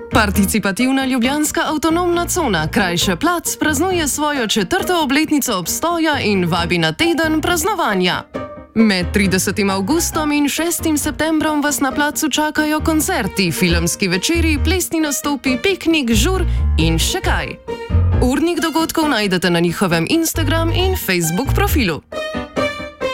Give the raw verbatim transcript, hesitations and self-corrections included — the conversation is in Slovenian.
Participativna ljubljanska avtonomna cona, krajše Plac, praznuje svojo četrto obletnico obstoja in vabi na teden praznovanja. Med tridesetim avgustom in šestim septembrom vas na placu čakajo koncerti, filmski večeri, plesni nastopi, piknik, žur in še kaj. Urnik dogodkov najdete na njihovem Instagram in Facebook profilu.